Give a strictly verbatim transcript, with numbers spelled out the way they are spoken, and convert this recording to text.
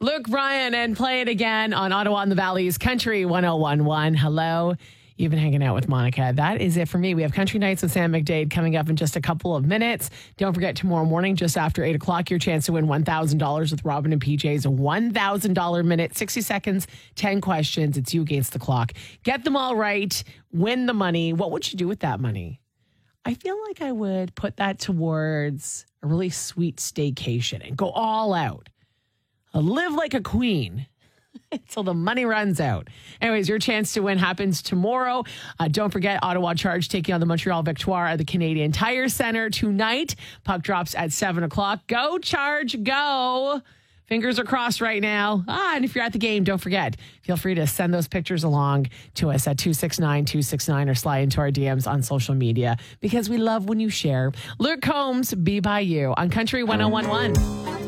Luke Bryan and Play It Again on Ottawa and the Valley's Country one oh one one. Hello. You've been hanging out with Monica. That is it for me. We have Country Nights with Sam McDade coming up in just a couple of minutes. Don't forget, tomorrow morning, just after eight o'clock, your chance to win one thousand dollars with Robin and P J's one thousand dollars minute, sixty seconds, ten questions. It's you against the clock. Get them all right. Win the money. What would you do with that money? I feel like I would put that towards a really sweet staycation and go all out. I'll live like a queen until the money runs out. Anyways, your chance to win happens tomorrow. Uh, don't forget, Ottawa Charge taking on the Montreal Victoire at the Canadian Tire Centre tonight. Puck drops at seven o'clock. Go Charge, go. Fingers are crossed right now. Ah, and if you're at the game, don't forget, feel free to send those pictures along to us at two six nine two six nine or slide into our D Ms on social media because we love when you share. Luke Combs, Be By You on Country one oh one one.